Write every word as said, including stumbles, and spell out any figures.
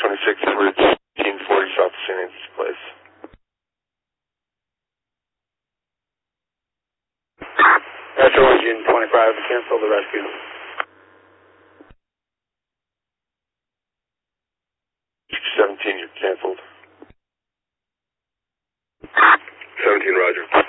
twenty-six, Edwards, eighteen forty South Saint Anthony's Place. Metro Engine twenty-five, cancel the rescue. seventeen, you're canceled. seventeen, roger.